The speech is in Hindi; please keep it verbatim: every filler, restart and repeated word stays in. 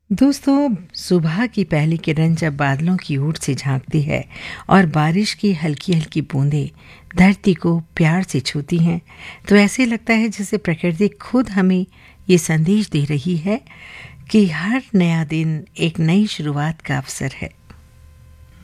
दोस्तों, सुबह की पहली किरण जब बादलों की ओर से झांकती है और बारिश की हल्की हल्की बूंदें धरती को प्यार से छूती हैं, तो ऐसे लगता है जैसे प्रकृति खुद हमें ये संदेश दे रही है कि हर नया दिन एक नई शुरुआत का अवसर है।